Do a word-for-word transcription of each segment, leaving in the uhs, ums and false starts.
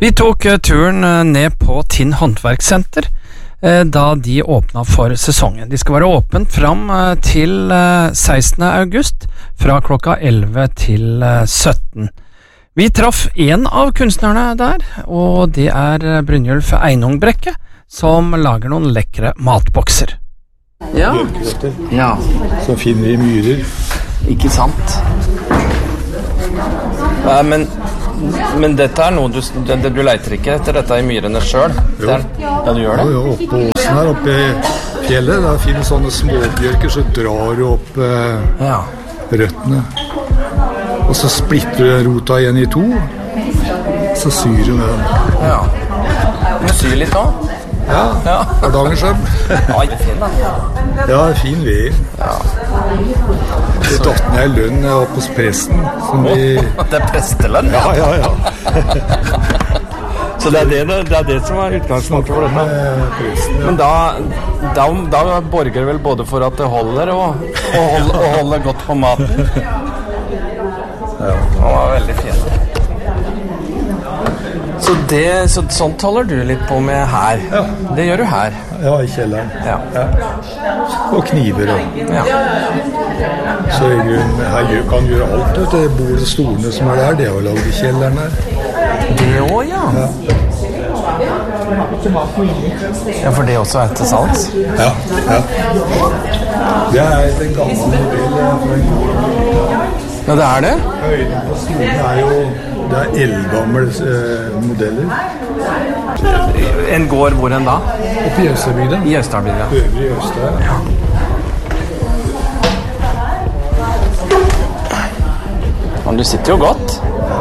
Vi tok uh, turen uh, ned på Tinn Håndverkssenter uh, da de åpnet for sesongen. De skal være åpent fram uh, til uh, sekstende august fra klokka elleve til uh, sytten. Vi traff en av kunstnerne der, og det er uh, Brynjulf Einungbrekke, som lager noen lekre matbokser. Ja. Ja. Så finner vi myrer. Ikke sant? Ja, men, men dette er noe du, det, du leiter ikke etter dette i myrene selv? Jo. Der, ja, du gjør det? Jo, jo, oppe på åsen her, oppe i fjellet, der finnes sånne småbjørker, så drar du opp eh, Ja. røttene. Og så splitter du rota igjen i to, så syr du med den. Ja. Du syr litt også? Ja, Ja. Hardangersøm. Oi, det er fin da. Ja, fin ved. Ja. Det datt ned i lønn jeg var hos presten. Som vi... Det er prestelønn? Ja, ja, ja. Så det er det, det er det som er utgangspunktet for dette? Med presten, ja. Men da, da, da borger vel både for at det holder og, og, holder, og holder godt på maten. Ja. Det var veldig fint. Så, det, så sånt holder du litt på med her. Ja. Det gjør du her. Ja, i kjelleren. Ja. Ja. Og kniver og... Ja. Så i grunnen, her gjør- kan gjøre alt, vet du. Bordet og stolene som er der, det er jo laget i kjelleren her. Det også, ja. Ja. Ja, for det også er til salgs. Ja, ja. Det er den gamle modell fra en gård. Ja, det er det. Høyden på stolene er jo, det er eldgamle eh, modeller. En gård hvor en da? Oppe i Østerbygda. I Østarbygda. Øvrig i Øster. Ja. Men du sitter jo godt.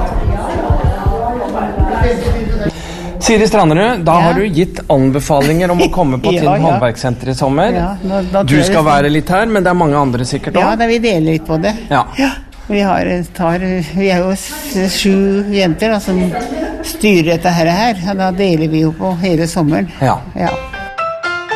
Siri Stranderud, da Ja. har du gitt anbefalinger om å komme på Ja, Tinn ja. Håndverkssenter i sommer. Ja, da- da tror Du jeg skal det- være litt her, men det er mange andre sikkert Ja, også. da vi deler litt på det. Ja. Vi, har, tar, vi er jo s- sju jenter da, som styrer dette her, her. Og da deler vi jo på hele sommeren. Ja. Ja.